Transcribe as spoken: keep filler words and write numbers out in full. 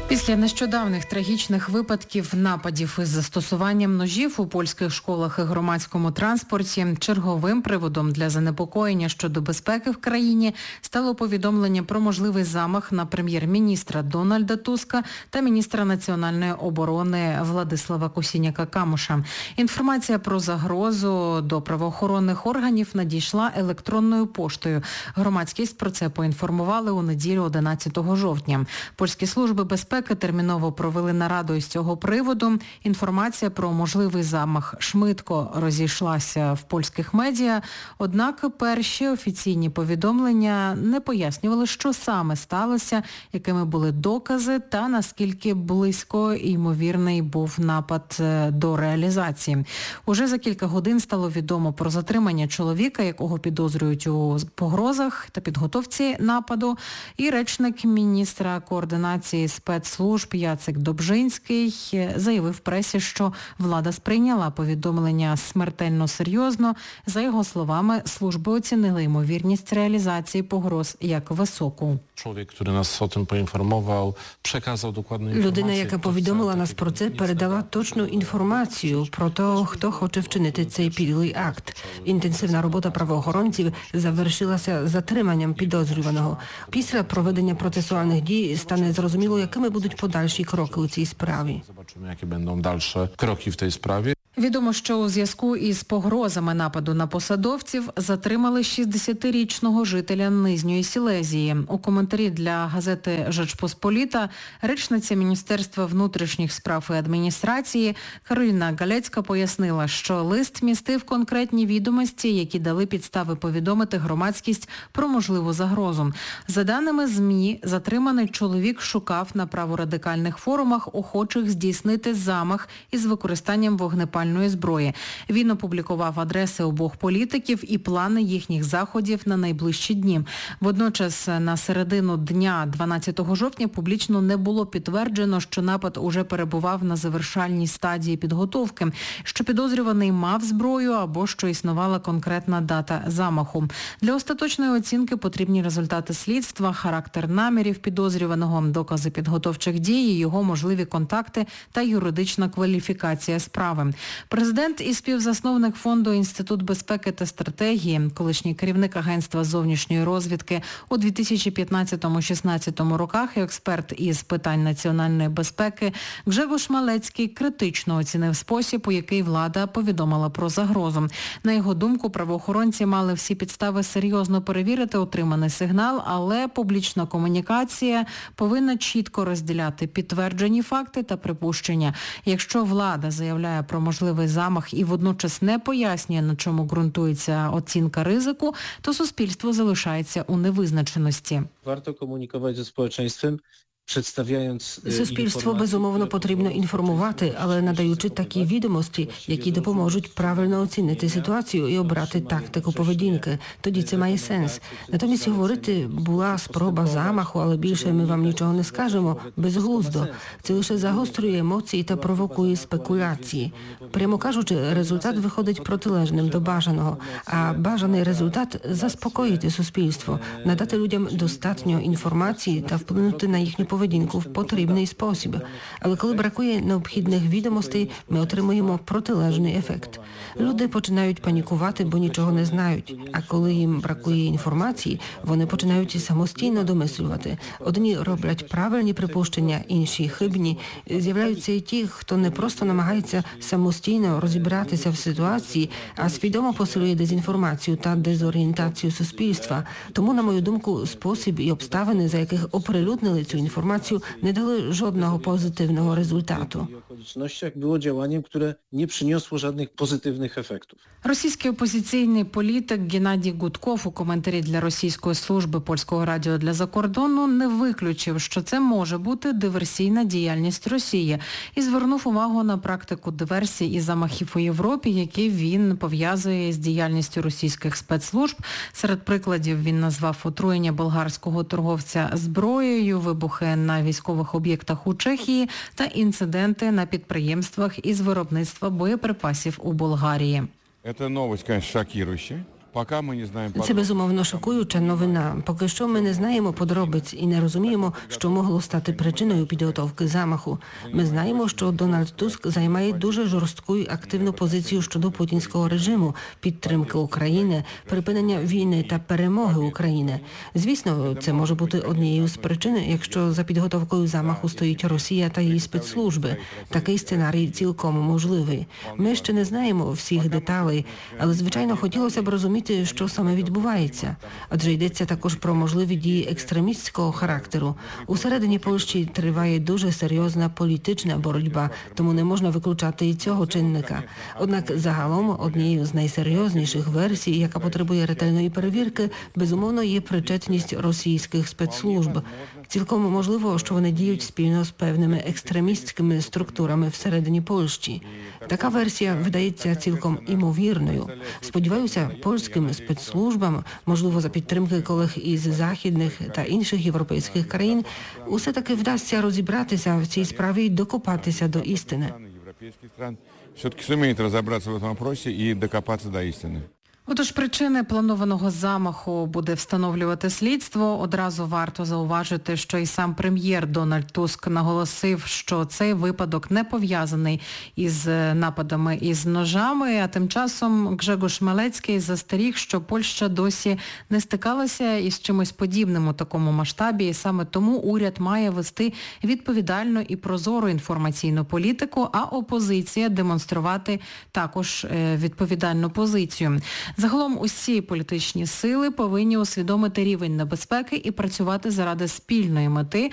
Після нещодавних трагічних випадків нападів із застосуванням ножів у польських школах і громадському транспорті черговим приводом для занепокоєння щодо безпеки в країні стало повідомлення про можливий замах на прем'єр-міністра Дональда Туска та міністра національної оборони Владислава Косіняка-Камуша. Інформація про загрозу до правоохоронних органів надійшла електронною поштою. Громадськість про це поінформували у неділю одинадцятого жовтня. Польські служби безпеки терміново провели нараду із цього приводу. Інформація про можливий замах швидко розійшлася в польських медіа, однак перші офіційні повідомлення не пояснювали, що саме сталося, якими були докази та наскільки близько і ймовірний був напад до реалізації. Уже за кілька годин стало відомо про затримання чоловіка, якого підозрюють у погрозах та підготовці нападу, і речник міністра координації спецслужб Яцек Добжинський заявив пресі, що влада сприйняла повідомлення смертельно серйозно. За його словами, служби оцінили ймовірність реалізації погроз як високу. Чоловік, який нас о цим поінформував, переказав докладну інформацію. Людина, яка повідомила нас про це, передала точну інформацію про того, хто хоче вчинити цей підлий акт. Інтенсивна робота правоохоронців завершилася затриманням підозрюваного. Після проведення процесуальних дій стане зрозуміло, якими будуть подальші кроки у цій справі. Побачимо, які будуть дальші кроки в цій справі. Відомо, що у зв'язку із погрозами нападу на посадовців затримали шістдесятирічного жителя Нижньої Сілезії. У коментарі для газети «Жечпосполіта» речниця Міністерства внутрішніх справ і адміністрації Кароліна Галецька пояснила, що лист містив конкретні відомості, які дали підстави повідомити громадськість про можливу загрозу. За даними ЗМІ, затриманий чоловік шукав на праворадикальних форумах охочих здійснити замах із використанням вогнепальної зброї. Він опублікував адреси обох політиків і плани їхніх заходів на найближчі дні. Водночас на середину дня дванадцятого жовтня публічно не було підтверджено, що напад уже перебував на завершальній стадії підготовки, що підозрюваний мав зброю або що існувала конкретна дата замаху. Для остаточної оцінки потрібні результати слідства, характер намірів підозрюваного, докази підготовчих дій, його можливі контакти та юридична кваліфікація справи. Президент і співзасновник фонду «Інститут безпеки та стратегії», колишній керівник Агентства зовнішньої розвідки у дві тисячі п'ятнадцятому-шістнадцятому роках і експерт із питань національної безпеки Гжегош Малецький критично оцінив спосіб, у який влада повідомила про загрозу. На його думку, правоохоронці мали всі підстави серйозно перевірити отриманий сигнал, але публічна комунікація повинна чітко розділяти підтверджені факти та припущення. Якщо влада заявляє про можливий замах і водночас не пояснює, на чому ґрунтується оцінка ризику, то суспільство залишається у невизначеності. Варто комунікувати зі суспільством, представляючи... Суспільство, безумовно, потрібно інформувати, але надаючи такі відомості, які допоможуть правильно оцінити ситуацію і обрати тактику поведінки. Тоді це має сенс. Натомість говорити, була спроба замаху, але більше ми вам нічого не скажемо, безглуздо. Це лише загострює емоції та провокує спекуляції. Прямо кажучи, результат виходить протилежним до бажаного, а бажаний результат – заспокоїти суспільство, надати людям достатньо інформації та вплинути на їхню поведінку в потрібний спосіб. Але коли бракує необхідних відомостей, ми отримуємо протилежний ефект. Люди починають панікувати, бо нічого не знають. А коли їм бракує інформації, вони починають самостійно домислювати. Одні роблять правильні припущення, інші хибні. З'являються і ті, хто не просто намагається самостійно розібратися в ситуації, а свідомо посилює дезінформацію та дезорієнтацію суспільства. Тому, на мою думку, спосіб і обставини, за яких оприлюднили цю інформацію, не дали жодного позитивного результату. Okolicznościach było działaniem, które nie przyniosło żadnych pozytywnych efektów. Російський опозиційний політик Геннадій Гудков у коментарі для російської служби Польського радіо для закордону не виключив, що це може бути диверсійна діяльність Росії і звернув увагу на практику диверсій і замахів у Європі, які він пов'язує з діяльністю російських спецслужб. Серед прикладів він назвав отруєння болгарського торговця зброєю, вибухи на військових об'єктах у Чехії та інциденти на підприємствах із виробництва боєприпасів у Болгарії. Эта новость, конечно, шокирующая. Пока ми не знаємо Це подробиць. безумовно шокуюча новина. Поки що ми не знаємо подробиць і не розуміємо, що могло стати причиною підготовки замаху. Ми знаємо, що Дональд Туск займає дуже жорстку і активну позицію щодо путінського режиму, підтримки України, припинення війни та перемоги України. Звісно, це може бути однією з причин, якщо за підготовкою замаху стоїть Росія та її спецслужби. Такий сценарій цілком можливий. Ми ще не знаємо всіх деталей, але, звичайно, хотілося б розуміти, що саме відбувається. Адже йдеться також про можливі дії екстремістського характеру. Усередині Польщі триває дуже серйозна політична боротьба, тому не можна виключати і цього чинника. Однак загалом однією з найсерйозніших версій, яка потребує ретельної перевірки, безумовно є причетність російських спецслужб. Цілком можливо, що вони діють спільно з певними екстремістськими структурами всередині Польщі. Така версія видається цілком імовірною. Сподіваюся, польським спецслужбам, можливо, за підтримки колег із західних та інших європейських країн, усе-таки вдасться розібратися в цій справі і докопатися до істини. Європейських стран все-таки суміють розібратися в цьому вопросі і докопатися до істини. Отож, причини планованого замаху буде встановлювати слідство. Одразу варто зауважити, що і сам прем'єр Дональд Туск наголосив, що цей випадок не пов'язаний із нападами із ножами, а тим часом Гжегош Малецький застеріг, що Польща досі не стикалася із чимось подібним у такому масштабі, і саме тому уряд має вести відповідальну і прозору інформаційну політику, а опозиція демонструвати також відповідальну позицію. Загалом усі політичні сили повинні усвідомити рівень небезпеки і працювати заради спільної мети,